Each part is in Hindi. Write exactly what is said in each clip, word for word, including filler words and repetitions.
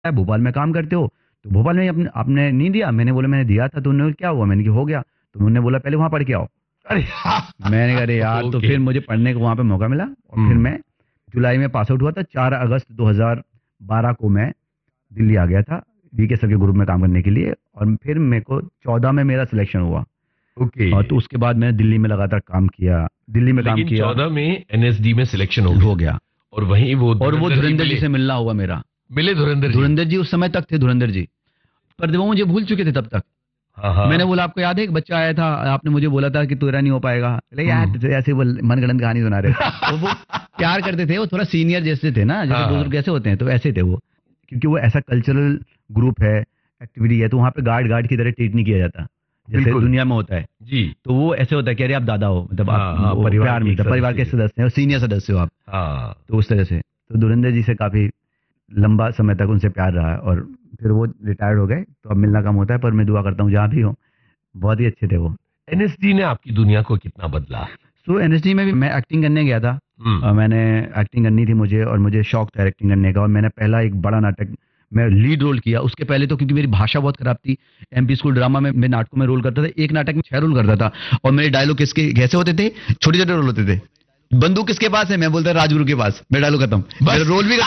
भोपाल में काम करते हो, तो भोपाल में अपने आपने नहीं दिया? मैंने बोला मैंने दिया था। तो उन्होंने क्या हुआ? मैंने कहा हो गया। तो उन्होंने बोला पहले वहाँ पढ़ के आओ। अरे मैंने कहा अरे यार, तो ओके। फिर मुझे पढ़ने को वहाँ पे मौका मिला और फिर हम्म। मैं जुलाई में पास आउट हुआ था। चार अगस्त दो हज़ार बारह को मैं दिल्ली आ गया था वीके सर के ग्रुप में काम करने के लिए, और फिर मेरे को चौदह में मेरा सिलेक्शन हुआ। ओके। और तो उसके बाद मैंने दिल्ली में लगातार काम किया, दिल्ली में काम लेकिन किया। चौदह में एनएसडी में सिलेक्शन हो गया हो गया। और वहीं वो और वो धुरंधर जी मिले। से मिलना हुआ मेरा। मिले धुरंधर जी। धुरंधर जी उस समय तक थे, धुरंधर जी, पर वो मुझे भूल चुके थे तब तक। हाँ हाँ। मैंने बोला आपको याद है एक बच्चा आया था, आपने मुझे बोला था कि तेरा नहीं हो पाएगा। बोले यार हम्म। तो ऐसे वो मनगढ़ंत कहानी सुना रहे थे। तो वो प्यार करते थे, वो थोड़ा सीनियर जैसे थे ना, जैसे हाँ, बुजुर्ग कैसे होते हैं, तो ऐसे थे वो। क्योंकि वो ऐसा कल्चरल ग्रुप है, एक्टिविटी है, तो वहाँ पे गार्ड गार्ड की तरह ट्रीट नहीं किया जाता जैसे बिल्कुल। दुनिया में होता है। जी। तो वो ऐसे होता है कि अरे आप दादा हो, मतलब हाँ, आप हाँ, वो परिवार प्यार के एक मिलता है, परिवार के सदस्य। सदस्य हो, सीनियर सदस्य हो आप। हाँ। तो उस तरह से तो धुरंधर जी से काफी लंबा समय तक उनसे प्यार रहा, और फिर वो रिटायर्ड हो गए, तो अब मिलना कम होता है, पर मैं दुआ करता हूँ जहाँ भी हो। बहुत ही अच्छे थे वो। एनएसडी ने आपकी दुनिया को कितना बदला? सो एनएसडी में भी मैं एक्टिंग करने गया था। हम्म। और मैंने एक्टिंग करनी थी मुझे, और मुझे शौक था एक्टिंग करने का, और मैंने पहला एक बड़ा नाटक मैं लीड रोल किया। उसके पहले तो क्योंकि मेरी भाषा बहुत खराब थी, एमपी स्कूल ड्रामा में मैं नाटकों में रोल करता था, एक नाटक में छह रोल करता था, और मेरे डायलॉग किसके कैसे होते थे, छोटे छोटे रोल होते थे। बंदूक किसके पास है, मैं बोलता राजगुरु के पास, मेरा डायलॉग खत्म, मेरा रोल भी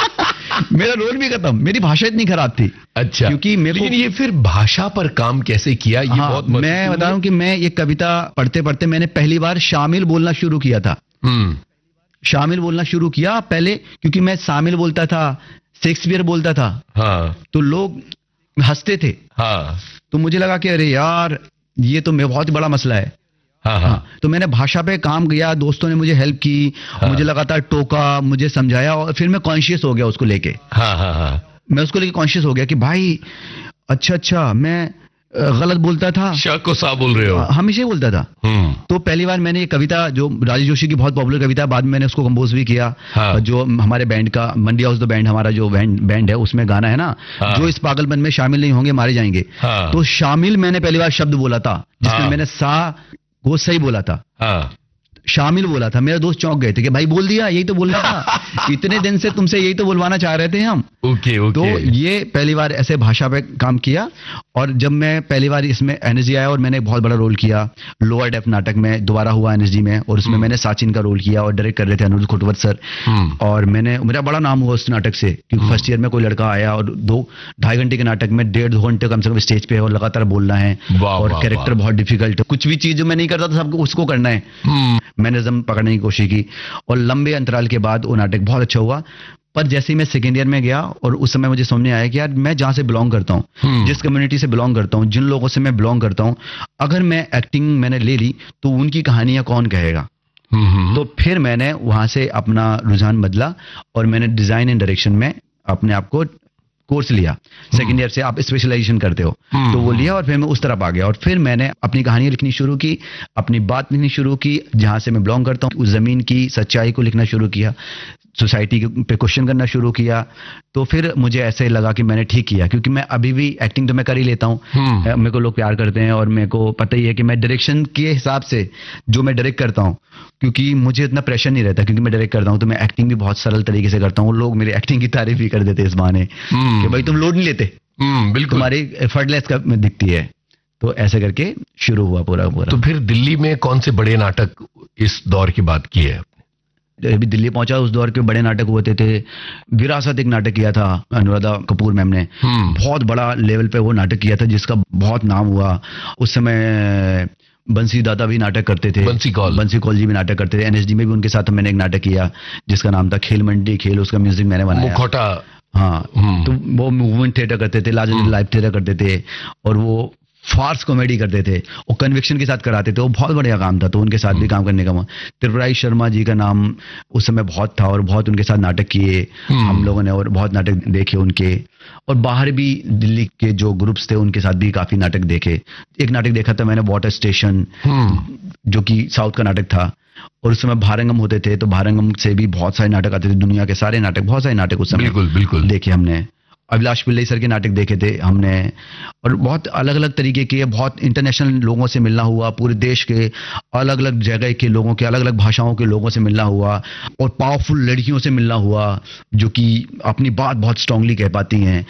खत्म। मेरा रोल भी खत्म, मेरी भाषा इतनी खराब थी। अच्छा। क्योंकि मेरे लेकिन को ये फिर भाषा पर काम कैसे किया, ये हाँ, बहुत मैं महत्वपूर्ण बता रहा है। हूँ कि मैं ये कविता पढ़ते पढ़ते मैंने पहली बार शामिल बोलना शुरू किया था। हम्म। शामिल बोलना शुरू किया पहले, क्योंकि मैं शामिल बोलता था, शेक्सपियर बोलता था, हाँ तो लोग हंसते थे। हाँ तो मुझे लगा कि अरे यार, ये तो मैं बहुत ही बड़ा मसला है। हाँ हाँ। हाँ, तो मैंने भाषा पे काम किया, दोस्तों ने मुझे हेल्प की, हाँ। मुझे लगातार टोका, मुझे समझाया, और फिर मैं कॉन्शियस हो गया उसको लेके। हाँ हाँ हाँ। मैं उसको लेके कॉन्शियस हो गया कि भाई अच्छा अच्छा मैं अ, गलत बोलता था, शाह को सा बोल रहे हो। हमेशा ही बोलता था। हम्म। तो पहली बार मैंने ये कविता, जो राजेश जोशी की बहुत पॉपुलर कविता है, बाद में मैंने उसको कंपोज भी किया। हाँ। जो हमारे बैंड का मंडी हाउस द बैंड, हमारा जो बैंड बैंड है, उसमें गाना है ना, हाँ। जो इस पागलपन में शामिल नहीं होंगे मारे जाएंगे। हाँ। तो शामिल मैंने पहली बार शब्द बोला था, जिसमें हाँ। मैंने सा वो सही बोला था, हाँ। शामिल बोला था। मेरे दोस्त चौंक गए थे कि भाई बोल दिया, यही तो बोलना था, इतने दिन से तुमसे यही तो बुलवाना चाह रहे थे हम। Okay okay. तो ये पहली बार ऐसे भाषा पे काम किया। और जब मैं पहली बार इसमें एनएसजी आया, और मैंने एक बहुत बड़ा रोल किया लोअर डेफ नाटक में, दोबारा हुआ एनएसजी में, और उसमें मैंने साचिन का रोल किया, और डायरेक्ट कर रहे थे अनुरुद्ध खुटवत सर। हम्म। और मैंने मेरा बड़ा नाम हुआ उस नाटक से, क्योंकि फर्स्ट ईयर में कोई लड़का आया और दो ढाई घंटे के नाटक में डेढ़ दो घंटे कम से कम स्टेज पे है, और लगातार बोलना है, वाह, और वाह, कैरेक्टर वाह। बहुत डिफिकल्ट है। कुछ भी चीज जो मैं नहीं करता था, सबको उसको करना है। हम्म। मैंने जम पकड़ने की कोशिश की, और लंबे अंतराल के बाद वो नाटक बहुत अच्छा हुआ। पर जैसे ही मैं सेकेंड ईयर में गया, और उस समय मुझे समझ में आया कि यार मैं जहाँ से बिलोंग करता हूँ, हम्म। जिस कम्युनिटी से बिलोंग करता हूँ, जिन लोगों से मैं बिलोंग करता हूँ, अगर मैं एक्टिंग मैंने ले ली तो उनकी कहानियां कौन कहेगा। हम्म। तो फिर मैंने वहां से अपना रुझान बदला, और मैंने डिजाइन एंड डायरेक्शन में अपने आप को कोर्स लिया। सेकेंड ईयर से आप स्पेशलाइजेशन करते हो, हम्म। तो वो लिया, और फिर मैं उस तरफ आ गया। और फिर मैंने अपनी कहानियां लिखनी शुरू की, अपनी बात लिखनी शुरू की, जहां से मैं बिलोंग करता हूँ, उस जमीन की सच्चाई को लिखना शुरू किया, सोसाइटी पे क्वेश्चन करना शुरू किया। तो फिर मुझे ऐसे लगा कि मैंने ठीक किया, क्योंकि मैं अभी भी एक्टिंग तो मैं कर ही लेता हूँ, हम्म। मेरे को लोग प्यार करते हैं, और मेरे को पता ही है कि मैं डायरेक्शन के हिसाब से जो मैं डायरेक्ट करता हूँ, क्योंकि मुझे इतना प्रेशर नहीं रहता, क्योंकि मैं डायरेक्ट करता हूँ, तो मैं एक्टिंग भी बहुत सरल तरीके से करता हूँ। लोग मेरी एक्टिंग की तारीफ भी कर देते इस बहाने हम्म। कि भाई तुम लोड नहीं लेते, हम्म। बिल्कुल। तुम्हारी एफर्टलेस का दिखती है। तो ऐसे करके शुरू हुआ पूरा पूरा। तो फिर दिल्ली में कौन से बड़े नाटक इस दौर की बात की है? अभी दिल्ली पहुंचा, उस दौर के बड़े नाटक हुए थे। विरासत एक नाटक किया था अनुराधा कपूर मैम ने, हम्म। बहुत बड़ा लेवल पे वो नाटक किया था, जिसका बहुत नाम हुआ। उस समय बंसी दादा भी नाटक करते थे, बंसी कौल। बंसी कौल जी भी नाटक करते थे। एनएसडी में भी उनके साथ मैंने एक नाटक किया, जिसका नाम था खेल मंडी खेल, उसका म्यूजिक मैंने बनाया। मुखौटा। हाँ, हम्म। तो वो मूवमेंट थिएटर करते थे, लार्जर लाइव थिएटर करते थे, और वो फार्स कॉमेडी करते थे, और कन्विक्शन के साथ कराते थे। वो बहुत बढ़िया काम था, तो उनके साथ भी काम करने का मौका। त्रिपुरारी शर्मा जी का नाम उस समय बहुत था, और बहुत उनके साथ नाटक किए हम लोगों ने, और बहुत नाटक देखे उनके। और बाहर भी दिल्ली के जो ग्रुप्स थे उनके साथ भी काफी नाटक देखे। एक नाटक देखा था मैंने, वाटर स्टेशन, जो कि साउथ का नाटक था, और उस समय भारंगम होते थे, तो भारंगम से भी बहुत सारे नाटक आते थे, दुनिया के सारे नाटक, बहुत सारे नाटक उस समय बिल्कुल बिल्कुल देखे हमने। अभिलाष पिल्लई सर के नाटक देखे थे हमने, और बहुत अलग अलग तरीके के, बहुत इंटरनेशनल लोगों से मिलना हुआ, पूरे देश के अलग अलग जगह के लोगों के, अलग अलग भाषाओं के लोगों से मिलना हुआ, और पावरफुल लड़कियों से मिलना हुआ जो कि अपनी बात बहुत स्ट्रांगली कह पाती हैं।